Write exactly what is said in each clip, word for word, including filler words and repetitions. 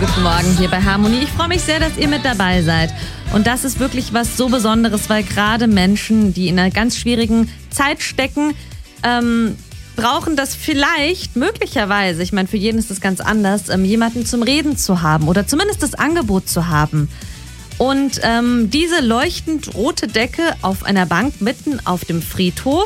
Guten Morgen hier bei Harmonie. Ich freue mich sehr, dass ihr mit dabei seid. Und das ist wirklich was so Besonderes, weil gerade Menschen, die in einer ganz schwierigen Zeit stecken, ähm, brauchen das vielleicht, möglicherweise, ich meine, für jeden ist das ganz anders, ähm, jemanden zum Reden zu haben oder zumindest das Angebot zu haben. Und ähm, diese leuchtend rote Decke auf einer Bank mitten auf dem Friedhof,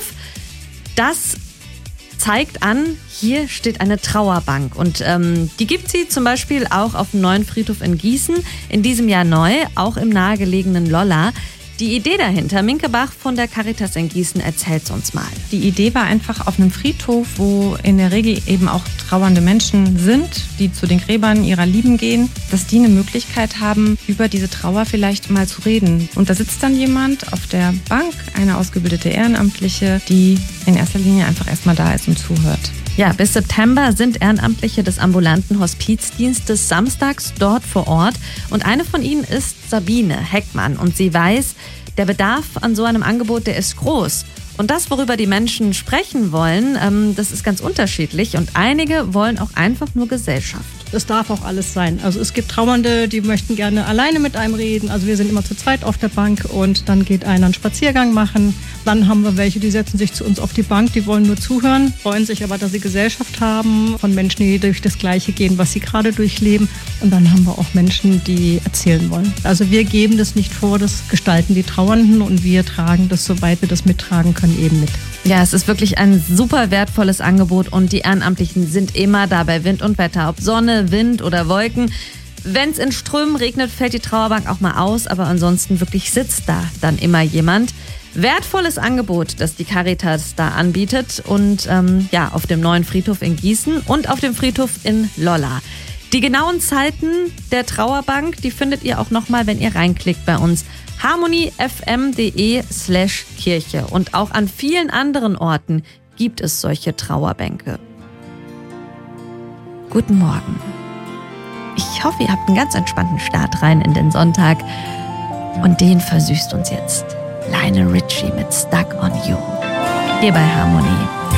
das zeigt an, hier steht eine Trauerbank. Und ähm, die gibt sie zum Beispiel auch auf dem neuen Friedhof in Gießen, in diesem Jahr neu, auch im nahegelegenen Lolla. Die Idee dahinter, Minke Bach von der Caritas in Gießen erzählt uns mal. Die Idee war einfach auf einem Friedhof, wo in der Regel eben auch trauernde Menschen sind, die zu den Gräbern ihrer Lieben gehen, dass die eine Möglichkeit haben, über diese Trauer vielleicht mal zu reden. Und da sitzt dann jemand auf der Bank, eine ausgebildete Ehrenamtliche, die in erster Linie einfach erstmal da ist und zuhört. Ja, bis September sind Ehrenamtliche des ambulanten Hospizdienstes samstags dort vor Ort. Und eine von ihnen ist Sabine Heckmann. Und sie weiß, der Bedarf an so einem Angebot, der ist groß. Und das, worüber die Menschen sprechen wollen, ähm, das ist ganz unterschiedlich. Und einige wollen auch einfach nur Gesellschaft. Das darf auch alles sein. Also es gibt Trauernde, die möchten gerne alleine mit einem reden. Also wir sind immer zu zweit auf der Bank und dann geht einer einen Spaziergang machen. Dann haben wir welche, die setzen sich zu uns auf die Bank, die wollen nur zuhören, freuen sich aber, dass sie Gesellschaft haben, von Menschen, die durch das Gleiche gehen, was sie gerade durchleben. Und dann haben wir auch Menschen, die erzählen wollen. Also wir geben das nicht vor, das gestalten die Trauernden und wir tragen das, soweit wir das mittragen können, eben mit. Ja, es ist wirklich ein super wertvolles Angebot und die Ehrenamtlichen sind immer da bei Wind und Wetter, ob Sonne, Wind oder Wolken. Wenn es in Strömen regnet, fällt die Trauerbank auch mal aus, aber ansonsten wirklich sitzt da dann immer jemand. Wertvolles Angebot, das die Caritas da anbietet und ähm, ja, auf dem neuen Friedhof in Gießen und auf dem Friedhof in Lolla. Die genauen Zeiten der Trauerbank, die findet ihr auch nochmal, wenn ihr reinklickt bei uns. harmoniefm.de slash Kirche. Und auch an vielen anderen Orten gibt es solche Trauerbänke. Guten Morgen. Ich hoffe, ihr habt einen ganz entspannten Start rein in den Sonntag. Und den versüßt uns jetzt Lionel Richie mit Stuck on You. Hier bei Harmonie.